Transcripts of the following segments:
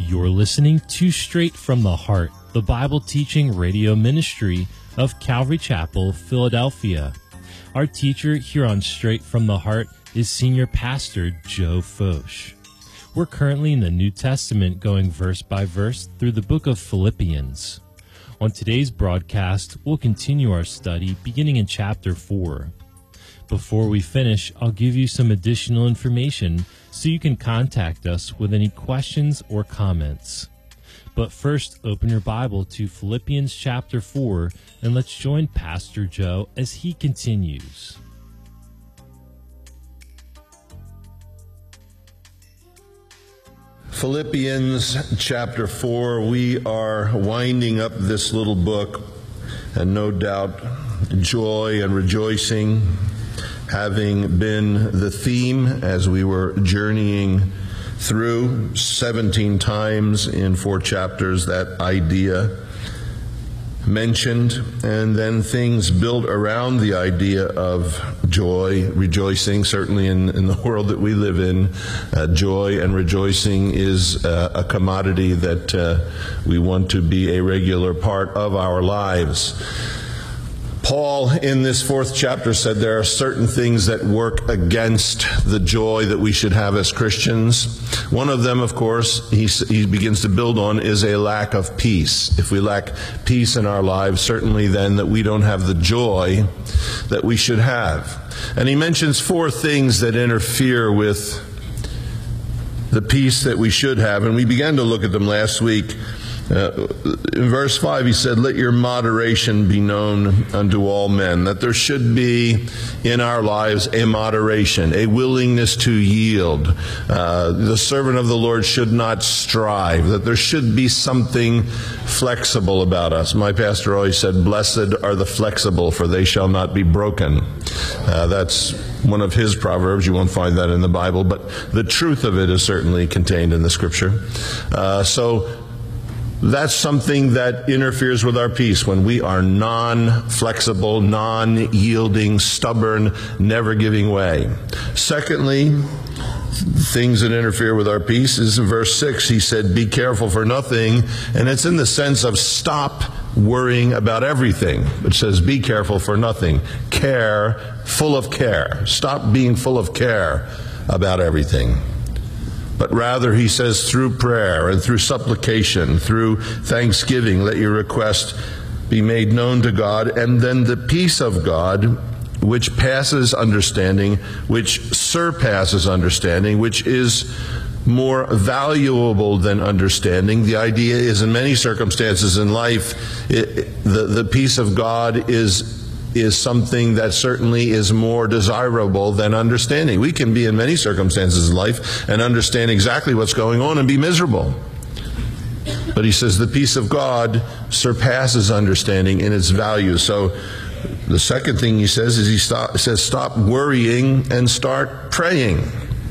You're listening to Straight from the Heart, the Bible teaching radio ministry of Calvary Chapel, Philadelphia. Our teacher here on Straight from the Heart is Senior Pastor Joe Focht. We're currently in the New Testament, going verse by verse through the book of Philippians. On today's broadcast, we'll continue our study beginning in chapter 4. Before we finish, I'll give you some additional information so you can contact us with any questions or comments. But first, open your Bible to Philippians chapter 4, and let's join Pastor Joe as he continues. Philippians chapter 4, we are winding up this little book, and no doubt joy and rejoicing having been the theme as we were journeying through 17 times in 4 chapters, that idea mentioned, and then things built around the idea of joy, rejoicing. Certainly in the world that we live in, joy and rejoicing is a commodity that we want to be a regular part of our lives. Paul, in this 4th chapter, said there are certain things that work against the joy that we should have as Christians. One of them, of course, he begins to build on, is a lack of peace. If we lack peace in our lives, certainly then that we don't have the joy that we should have. And he mentions 4 things that interfere with the peace that we should have, and we began to look at them last week. In verse 5, he said, "Let your moderation be known unto all men," that there should be in our lives a moderation, a willingness to yield. The servant of the Lord should not strive, that there should be something flexible about us. My pastor always said, "Blessed are the flexible, for they shall not be broken." That's one of his proverbs. You won't find that in the Bible, but the truth of it is certainly contained in the Scripture. So that's something that interferes with our peace, when we are non-flexible, non-yielding, stubborn, never giving way. Secondly, things that interfere with our peace is in verse 6. He said, "Be careful for nothing," and it's in the sense of stop worrying about everything. It says, "Be careful for nothing." Care, full of care. Stop being full of care about everything. But rather, he says, through prayer and through supplication, through thanksgiving, let your request be made known to God. And then the peace of God, which passes understanding, which surpasses understanding, which is more valuable than understanding. The idea is, in many circumstances in life, the peace of God is something that certainly is more desirable than understanding. We can be in many circumstances in life and understand exactly what's going on and be miserable. But he says the peace of God surpasses understanding in its value. So the second thing he says is says stop worrying and start praying.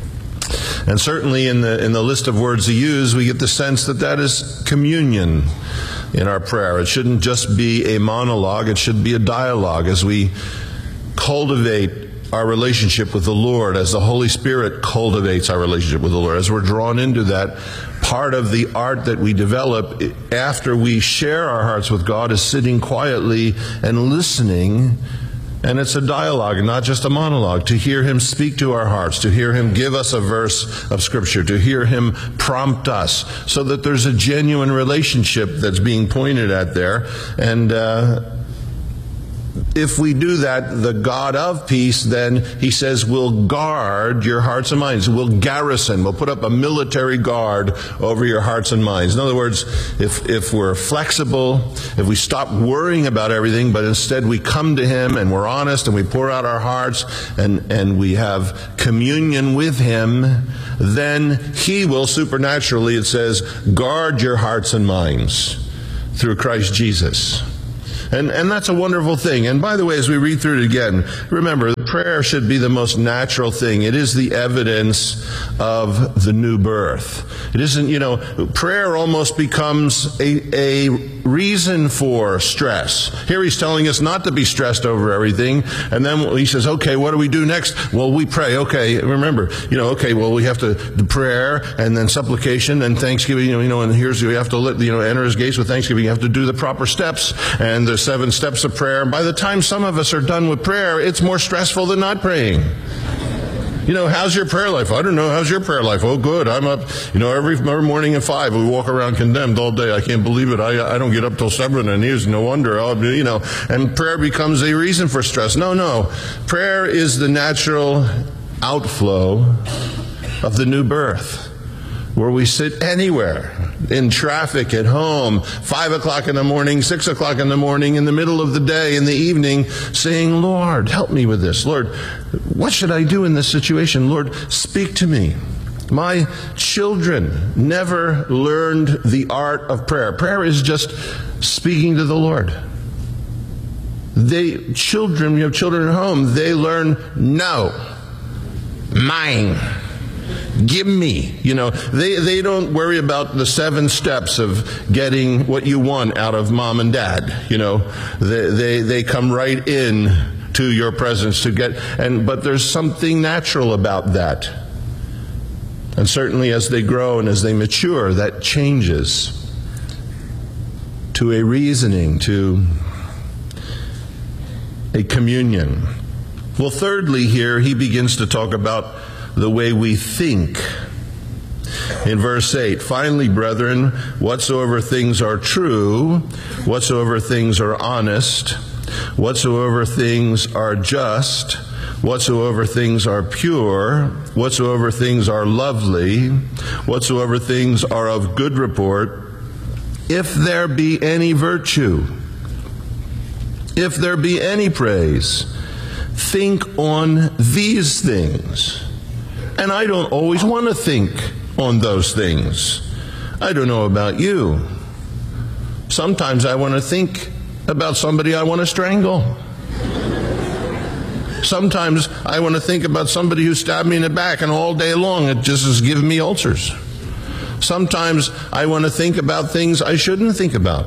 And certainly in the list of words he used, we get the sense that that is communion in our prayer. It shouldn't just be a monologue, it should be a dialogue as we cultivate our relationship with the Lord, as the Holy Spirit cultivates our relationship with the Lord. As we're drawn into that, part of the art that we develop after we share our hearts with God is sitting quietly and listening. And it's a dialogue, not just a monologue, to hear him speak to our hearts, to hear him give us a verse of Scripture, to hear him prompt us, so that there's a genuine relationship that's being pointed at there. And if we do that, the God of peace, then he says, will guard your hearts and minds. We'll garrison. We'll put up a military guard over your hearts and minds. In other words, if we're flexible, if we stop worrying about everything, but instead we come to him and we're honest and we pour out our hearts and we have communion with him, then he will supernaturally, it says, guard your hearts and minds through Christ Jesus. And that's a wonderful thing. And by the way, as we read through it again, remember, prayer should be the most natural thing. It is the evidence of the new birth. It isn't, prayer almost becomes a reason for stress. Here he's telling us not to be stressed over everything. And then he says, okay, what do we do next? Well, we pray. Okay, remember, we have the prayer and then supplication and thanksgiving, and here's, we have to enter his gates with thanksgiving. You have to do the proper steps and the 7 steps of prayer. And by the time some of us are done with prayer, it's more stressful than not praying. How's your prayer life? I don't know. How's your prayer life? Oh, good. I'm up, every morning at 5. We walk around condemned all day. I can't believe it. I don't get up till 7, and here's no wonder. And prayer becomes a reason for stress. No. Prayer is the natural outflow of the new birth, where we sit anywhere, in traffic, at home, 5 o'clock in the morning, 6 o'clock in the morning, in the middle of the day, in the evening, saying, Lord, help me with this. Lord, what should I do in this situation? Lord, speak to me. My children never learned the art of prayer. Prayer is just speaking to the Lord. You have children at home, they learn no, mine. Give me. They don't worry about the 7 steps of getting what you want out of mom and dad. They come right in to your presence but there's something natural about that. And certainly as they grow and as they mature, that changes to a reasoning, to a communion. Well, thirdly, here he begins to talk about the way we think. In verse 8, finally, brethren, whatsoever things are true, whatsoever things are honest, whatsoever things are just, whatsoever things are pure, whatsoever things are lovely, whatsoever things are of good report, if there be any virtue, if there be any praise, think on these things. And I don't always want to think on those things. I don't know about you. Sometimes I want to think about somebody I want to strangle. Sometimes I want to think about somebody who stabbed me in the back, and all day long it just is giving me ulcers. Sometimes I want to think about things I shouldn't think about.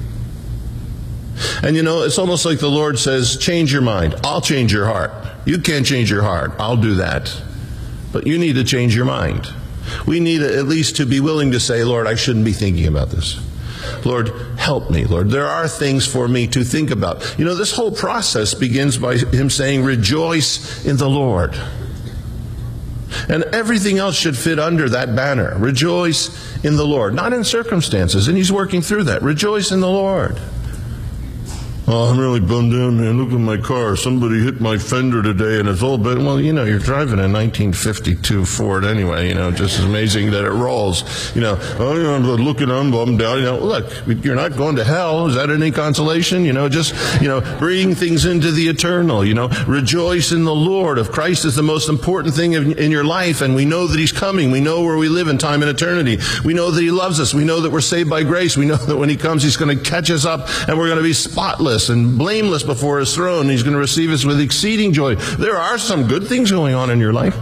And it's almost like the Lord says, change your mind. I'll change your heart. You can't change your heart. I'll do that. But you need to change your mind. We need at least to be willing to say, Lord, I shouldn't be thinking about this. Lord, help me, Lord. There are things for me to think about. This whole process begins by him saying, rejoice in the Lord. And everything else should fit under that banner. Rejoice in the Lord. Not in circumstances. And he's working through that. Rejoice in the Lord. Oh, I'm really bummed out, man. Look at my car. Somebody hit my fender today, and it's all bad. Well, you're driving a 1952 Ford anyway. Just as amazing that it rolls. I'm looking, I'm bummed out. Look, you're not going to hell. Is that any consolation? Bring things into the eternal. Rejoice in the Lord. If Christ is the most important thing in your life, and we know that he's coming, we know where we live in time and eternity. We know that he loves us. We know that we're saved by grace. We know that when he comes, he's going to catch us up, and we're going to be spotless and blameless before his throne. He's going to receive us with exceeding joy. There are some good things going on in your life.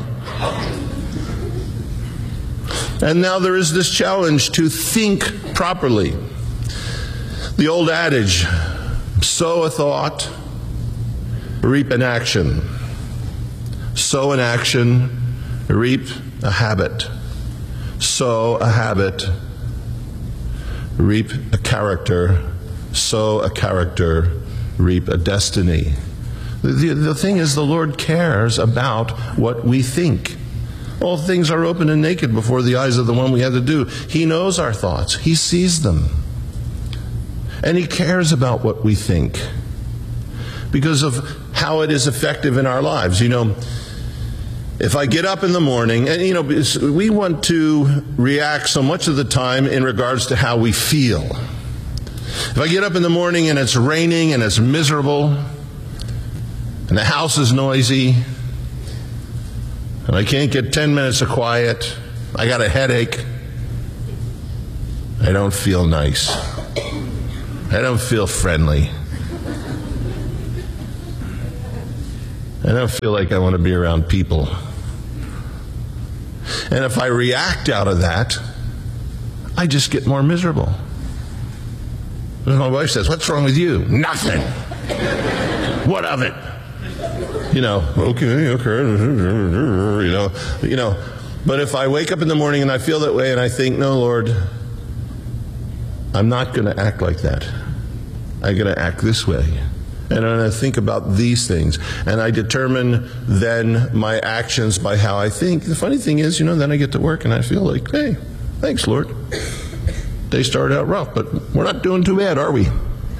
And now there is this challenge to think properly. The old adage, sow a thought, reap an action. Sow an action, reap a habit. Sow a habit, reap a character. Sow a character, reap a destiny. The thing is, the Lord cares about what we think. All things are open and naked before the eyes of the one we have to do. He knows our thoughts. He sees them. And he cares about what we think because of how it is effective in our lives. If I get up in the morning, and we want to react so much of the time in regards to how we feel. If I get up in the morning and it's raining and it's miserable and the house is noisy and I can't get 10 minutes of quiet, I got a headache, I don't feel nice. I don't feel friendly. I don't feel like I want to be around people. And if I react out of that, I just get more miserable. My wife says, "What's wrong with you?" "Nothing." "What of it?" Okay. But if I wake up in the morning and I feel that way and I think, "No, Lord, I'm not going to act like that. I'm going to act this way. And I'm going to think about these things." And I determine then my actions by how I think. The funny thing is, then I get to work and I feel like, "Hey, thanks, Lord. Day started out rough, but we're not doing too bad, are we?"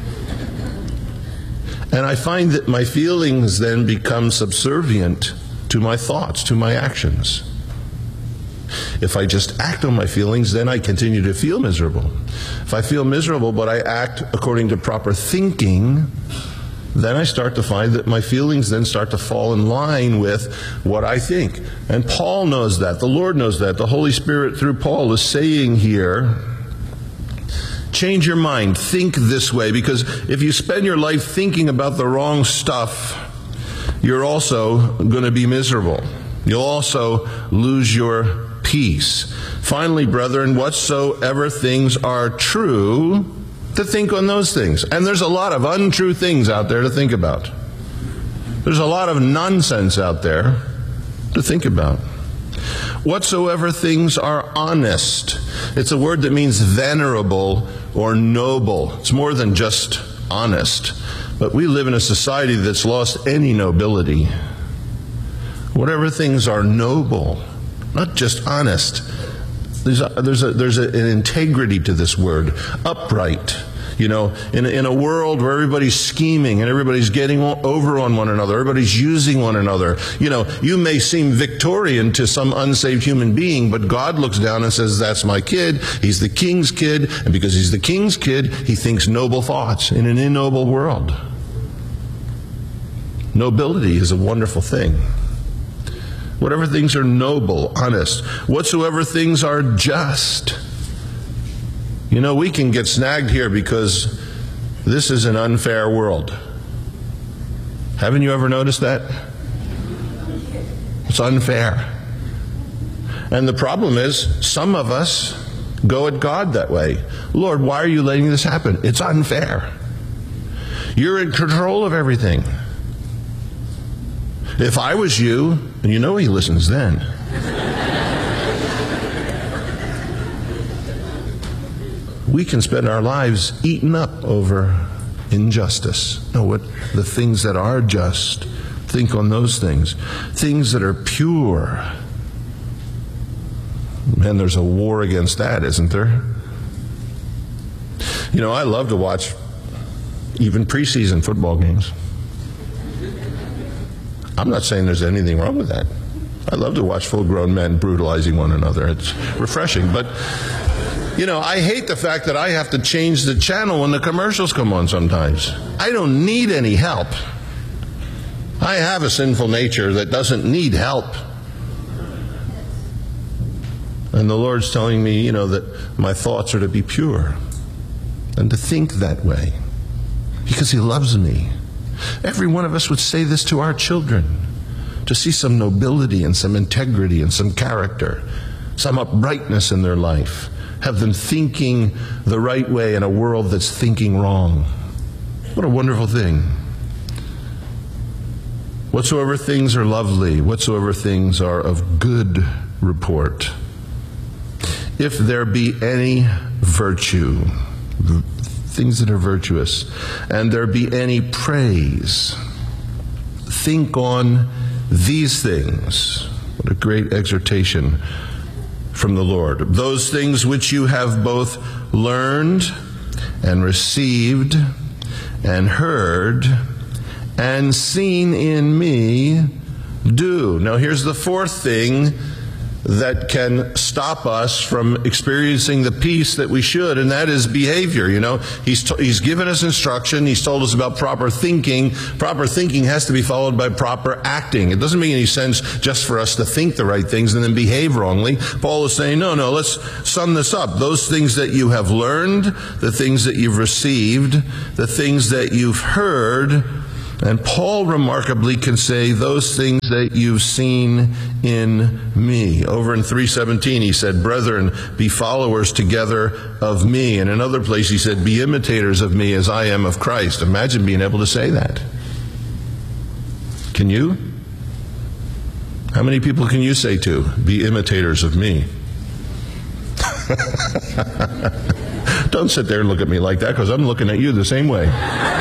And I find that my feelings then become subservient to my thoughts, to my actions. If I just act on my feelings, then I continue to feel miserable. If I feel miserable, but I act according to proper thinking, then I start to find that my feelings then start to fall in line with what I think. And Paul knows that. The Lord knows that. The Holy Spirit, through Paul, is saying here, change your mind. Think this way. Because if you spend your life thinking about the wrong stuff, you're also going to be miserable. You'll also lose your peace. Finally, brethren, whatsoever things are true, to think on those things. And there's a lot of untrue things out there to think about. There's a lot of nonsense out there to think about. Whatsoever things are honest. It's a word that means venerable or noble. It's more than just honest. But we live in a society that's lost any nobility. Whatever things are noble, not just honest. There's an integrity to this word. Upright. In a world where everybody's scheming and everybody's getting over on one another, everybody's using one another. You may seem Victorian to some unsaved human being, but God looks down and says, "That's my kid. He's the king's kid. And because he's the king's kid, he thinks noble thoughts in an ignoble world." Nobility is a wonderful thing. Whatever things are noble, honest, whatsoever things are just. We can get snagged here because this is an unfair world. Haven't you ever noticed that? It's unfair. And the problem is, some of us go at God that way. "Lord, why are you letting this happen? It's unfair. You're in control of everything." If I was you, and he listens then. We can spend our lives eaten up over injustice. No, the things that are just, think on those things. Things that are pure. Man, there's a war against that, isn't there? I love to watch even preseason football games. I'm not saying there's anything wrong with that. I love to watch full-grown men brutalizing one another. It's refreshing. But, I hate the fact that I have to change the channel when the commercials come on sometimes. I don't need any help. I have a sinful nature that doesn't need help. And the Lord's telling me, that my thoughts are to be pure and to think that way because He loves me. Every one of us would say this to our children, to see some nobility and some integrity and some character, some uprightness in their life, have them thinking the right way in a world that's thinking wrong. What a wonderful thing. Whatsoever things are lovely, whatsoever things are of good report, if there be any virtue, things that are virtuous, and there be any praise, think on these things. What a great exhortation from the Lord. Those things which you have both learned and received and heard and seen in me, do. Now here's the fourth thing that can stop us from experiencing the peace that we should, and that is behavior. He's given us instruction. He's told us about proper thinking. Proper thinking has to be followed by proper acting. It doesn't make any sense just for us to think the right things and then behave wrongly. Paul is saying, no, let's sum this up. Those things that you have learned, the things that you've received, the things that you've heard, And Paul remarkably can say, those things that you've seen in me. Over in 3:17 he said, brethren, be followers together of me. And in another place he said, be imitators of me as I am of Christ. Imagine being able to say that. Can you? How many people can you say to? Be imitators of me. Don't sit there and look at me like that, because I'm looking at you the same way.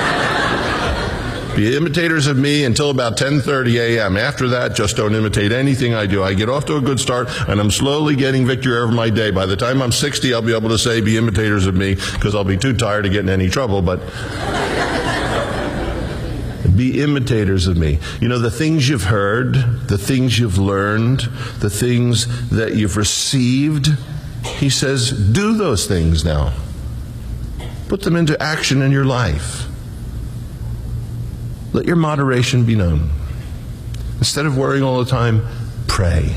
Be imitators of me until about 10:30 a.m. After that, just don't imitate anything I do. I get off to a good start, and I'm slowly getting victory over my day. By the time I'm 60, I'll be able to say, be imitators of me, because I'll be too tired to get in any trouble, but be imitators of me. You know, the things you've heard, the things you've learned, the things that you've received, he says, do those things now. Put them into action in your life. Let your moderation be known. Instead of worrying all the time, pray.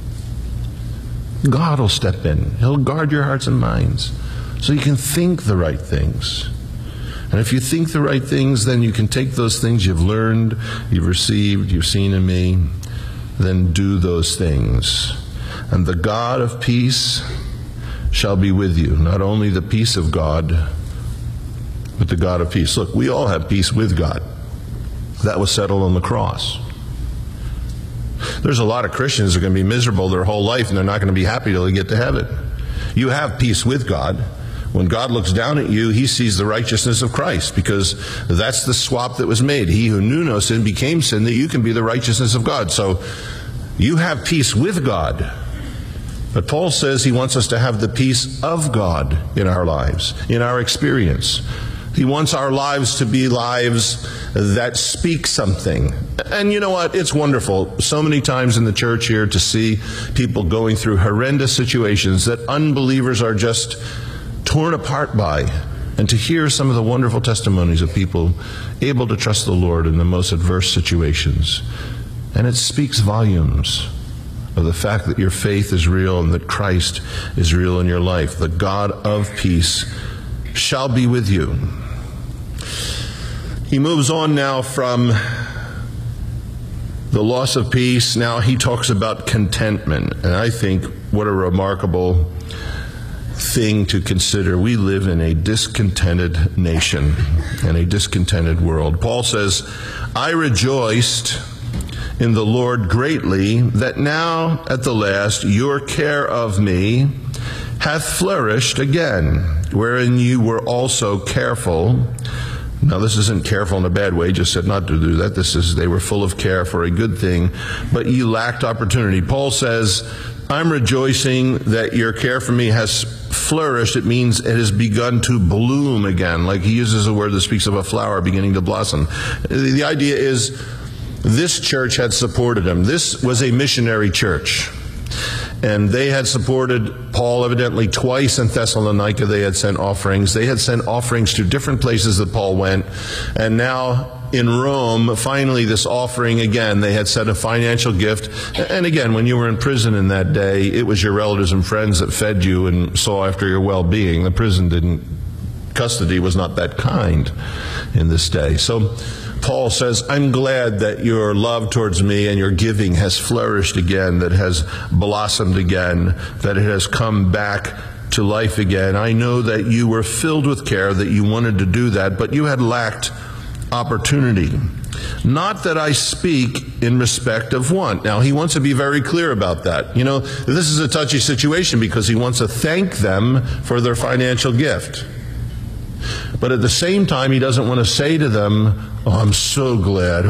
God will step in. He'll guard your hearts and minds so you can think the right things. And if you think the right things, then you can take those things you've learned, you've received, you've seen in me, then do those things. And the God of peace shall be with you. Not only the peace of God, but the God of peace. Look, we all have peace with God. That was settled on the cross. There's a lot of Christians that are going to be miserable their whole life, and they're not going to be happy till they get to heaven. You have peace with God. When God looks down at you, he sees the righteousness of Christ, because that's the swap that was made. He who knew no sin became sin, that you can be the righteousness of God. So you have peace with God. But Paul says he wants us to have the peace of God in our lives, in our experience. He wants our lives to be lives that speak something. And you know what? It's wonderful so many times in the church here to see people going through horrendous situations that unbelievers are just torn apart by, and to hear some of the wonderful testimonies of people able to trust the Lord in the most adverse situations. And it speaks volumes of the fact that your faith is real and that Christ is real in your life. The God of peace shall be with you. He moves on now from the loss of peace. Now he talks about contentment. And I think what a remarkable thing to consider. We live in a discontented nation and a discontented world. Paul says, I rejoiced in the Lord greatly that now at the last your care of me hath flourished again, wherein you were also careful. Now, this isn't careful in a bad way, just said not to do that. This is, they were full of care for a good thing, but ye lacked opportunity. Paul says, I'm rejoicing that your care for me has flourished. It means it has begun to bloom again. Like he uses a word that speaks of a flower beginning to blossom. The idea is this church had supported him. This was a missionary church. And they had supported Paul evidently twice in Thessalonica. They had sent offerings. They had sent offerings to different places that Paul went. And now in Rome, finally this offering again, they had sent a financial gift. And again, when you were in prison in that day, it was your relatives and friends that fed you and saw after your well-being. The prison custody was not that kind in this day. So Paul says, I'm glad that your love towards me and your giving has flourished again, that has blossomed again, that it has come back to life again. I know that you were filled with care, that you wanted to do that, but you had lacked opportunity. Not that I speak in respect of want. Now, he wants to be very clear about that. You know, this is a touchy situation because he wants to thank them for their financial gift. But at the same time, he doesn't want to say to them, oh, I'm so glad.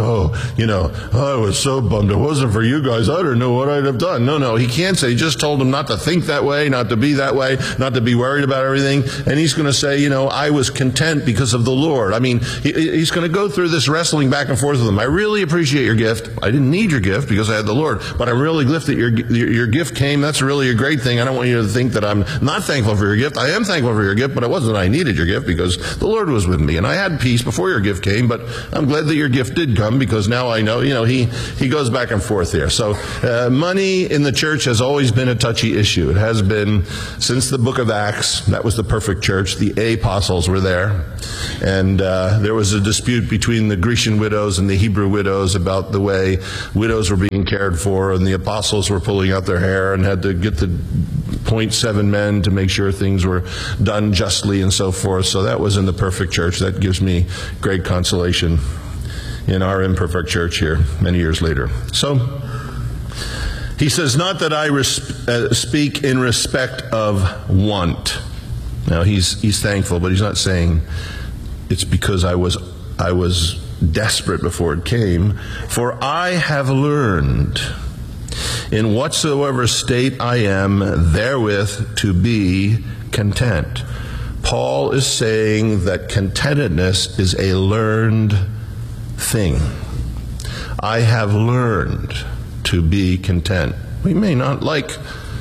I was so bummed. It wasn't for you guys. I don't know what I'd have done. No, he can't say. He just told them not to think that way, not to be that way, not to be worried about everything. And he's going to say, I was content because of the Lord. I mean, he's going to go through this wrestling back and forth with them. I really appreciate your gift. I didn't need your gift because I had the Lord. But I'm really glad that your gift came. That's really a great thing. I don't want you to think that I'm not thankful for your gift. I am thankful for your gift, but it wasn't that I needed your gift because the Lord was with me. And I had peace before your gift came, but I'm glad that your gift did come, because now I know, he goes back and forth here. So money in the church has always been a touchy issue. It has been since the book of Acts. That was the perfect church. The apostles were there. And there was a dispute between the Grecian widows and the Hebrew widows about the way widows were being cared for, and the apostles were pulling out their hair and had to get the 0.7 men to make sure things were done justly and so forth. So that was in the perfect church. That gives me great consolation in our imperfect church here many years later. So he says, not that I speak in respect of want. Now he's thankful, but he's not saying it's because I was desperate before it came. For I have learned in whatsoever state I am therewith to be content. Paul is saying that contentedness is a learned thing. I have learned to be content. We may not like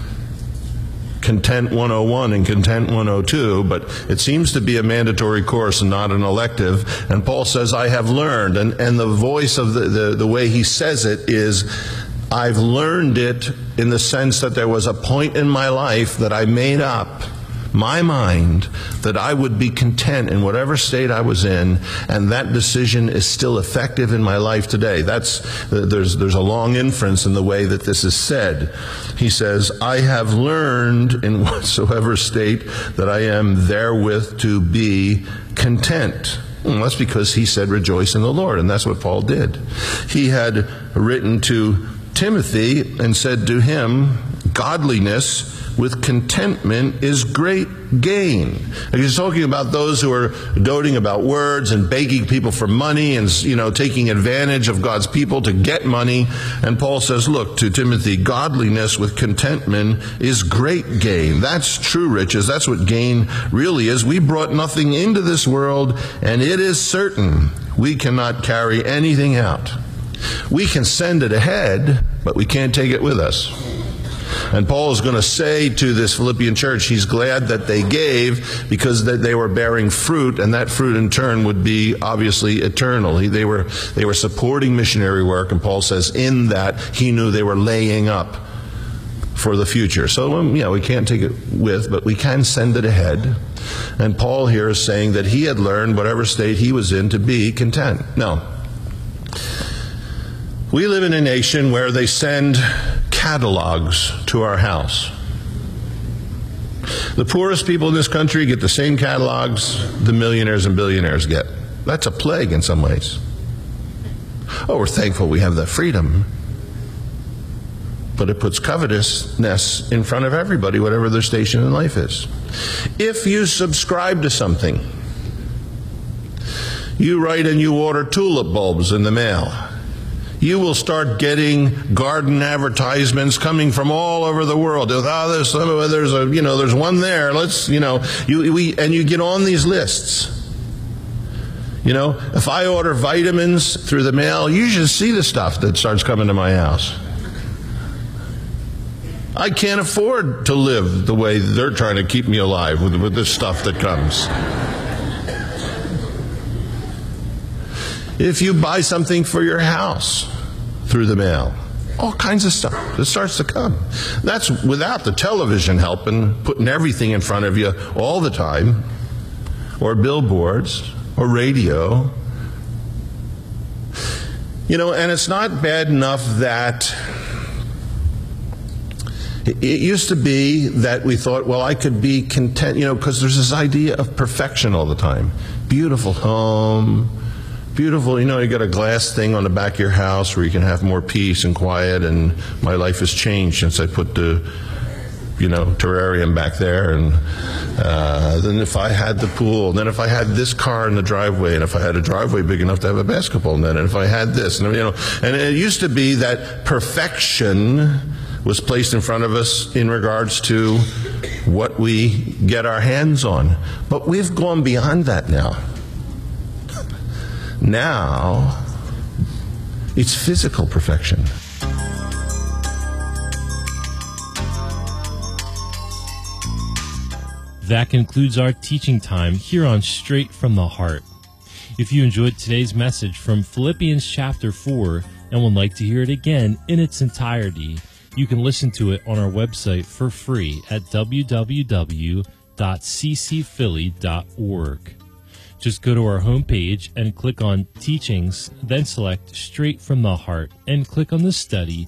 Content 101 and Content 102, but it seems to be a mandatory course and not an elective. And Paul says, I have learned. And the voice of the way he says it is, I've learned it in the sense that there was a point in my life that I made up my mind that I would be content in whatever state I was in, and that decision is still effective in my life today. There's a long inference in the way that this is said. He says, I have learned in whatsoever state that I am therewith to be content. Well, that's because he said, rejoice in the Lord, and that's what Paul did. He had written to Timothy and said to him, godliness with contentment is great gain. And he's talking about those who are doting about words and begging people for money and, taking advantage of God's people to get money. And Paul says, look, to Timothy, godliness with contentment is great gain. That's true riches. That's what gain really is. We brought nothing into this world, and it is certain we cannot carry anything out. We can send it ahead, but we can't take it with us. And Paul is going to say to this Philippian church, he's glad that they gave because they were bearing fruit, and that fruit in turn would be obviously eternal. They were supporting missionary work, and Paul says in that he knew they were laying up for the future. So, we can't take it with, but we can send it ahead. And Paul here is saying that he had learned, whatever state he was in, to be content. Now, we live in a nation where they send catalogs to our house. The poorest people in this country get the same catalogs the millionaires and billionaires get. That's a plague in some ways. Oh, we're thankful we have that freedom. But it puts covetousness in front of everybody, whatever their station in life is. If you subscribe to something, you write and you order tulip bulbs in the mail, you will start getting garden advertisements coming from all over the world. There's one there. And you get on these lists. If I order vitamins through the mail, you should see the stuff that starts coming to my house. I can't afford to live the way they're trying to keep me alive with this stuff that comes. If you buy something for your house through the mail, all kinds of stuff that starts to come. That's without the television helping, putting everything in front of you all the time, or billboards, or radio. And it's not bad enough that it used to be that we thought, well, I could be content, because there's this idea of perfection all the time. Beautiful home, beautiful, you got a glass thing on the back of your house where you can have more peace and quiet, and my life has changed since I put the, terrarium back there, and then if I had the pool, and then if I had this car in the driveway, and if I had a driveway big enough to have a basketball net, and if I had this, and it used to be that perfection was placed in front of us in regards to what we get our hands on. But we've gone beyond that now. Now, it's physical perfection. That concludes our teaching time here on Straight from the Heart. If you enjoyed today's message from Philippians chapter 4 and would like to hear it again in its entirety, you can listen to it on our website for free at www.ccphilly.org. Just go to our homepage and click on Teachings, then select Straight from the Heart and click on the study